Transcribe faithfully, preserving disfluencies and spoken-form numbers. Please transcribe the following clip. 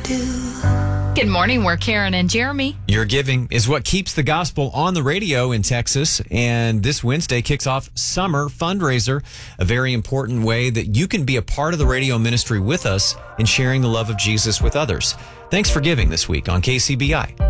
do. Good morning. We're Karen and Jeremy. Your giving is what keeps the gospel on the radio in Texas. And this Wednesday kicks off Summer Fundraiser, a very important way that you can be a part of the radio ministry with us in sharing the love of Jesus with others. Thanks for giving this week on K C B I.